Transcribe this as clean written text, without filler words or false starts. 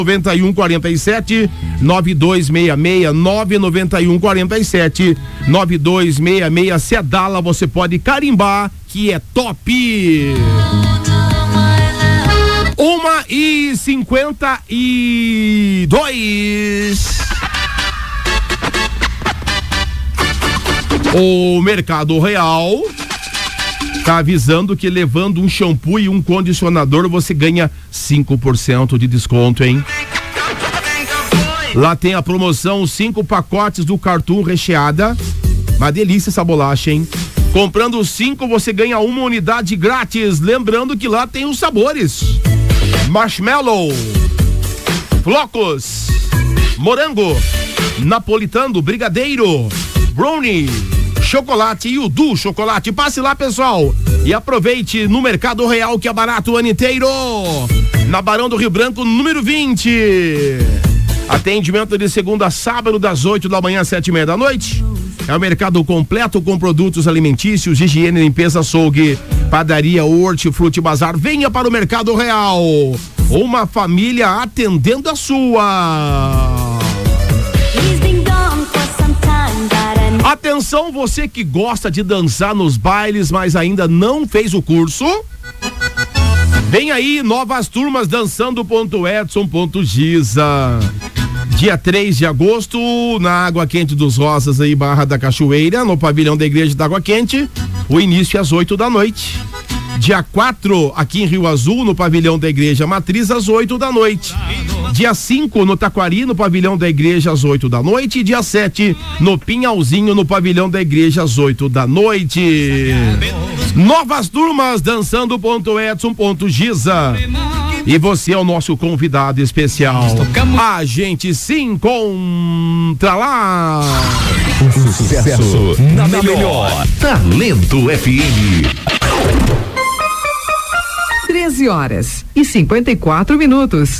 9147 9266 99147 9266. Cedala, você pode carimbar que é top. 1h52. O Mercado Real tá avisando que levando um shampoo e um condicionador você ganha 5% de desconto, hein? Lá tem a promoção 5 pacotes do Cartoon recheada. Uma delícia essa bolacha, hein? Comprando 5 você ganha uma unidade grátis. Lembrando que lá tem os sabores: marshmallow, flocos, morango, napolitano, brigadeiro, brownie, chocolate e o do chocolate. Passe lá, pessoal, e aproveite no Mercado Real, que é barato o ano inteiro. Na Barão do Rio Branco, número 20. Atendimento de segunda a sábado, das 8 da manhã às 7:30 da noite. É o mercado completo com produtos alimentícios, higiene, limpeza, açougue, padaria, hortifruti, bazar. Venha para o Mercado Real. Uma família atendendo a sua. Atenção, você que gosta de dançar nos bailes, mas ainda não fez o curso. Vem aí, novas turmas dançando.edson.giza. Dia 3 de agosto, na Água Quente dos Rosas, aí, Barra da Cachoeira, no pavilhão da Igreja da Água Quente. O início é às 8 da noite. Dia 4, aqui em Rio Azul, no pavilhão da Igreja Matriz, às 8 da noite. Dia 5, no Taquari, no pavilhão da Igreja, às 8 da noite. E dia 7, no Pinhalzinho, no pavilhão da Igreja, às 8 da noite. Novas turmas dançando.edson.giza. E você é o nosso convidado especial. A gente se encontra lá. O sucesso na melhor. Talento FM. 13h54.